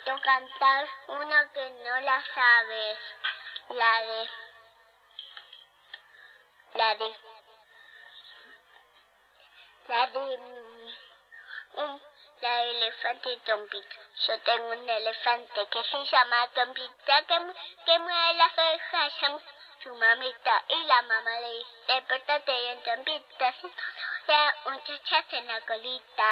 Tú cantar una que no la sabes. La de la de elefante y Tompita. Yo tengo un elefante que se llama Tompita, que mueve las orejas, llama su mamita, y la mamá le dice, despertate bien, Tompita, si no, un chachazo en la colita.